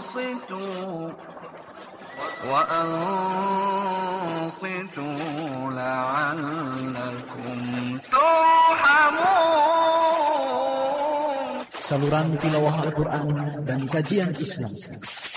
وأنصتوا لعلكم ترحمون. Saluran tilawah Al-Quran dan kajian Islam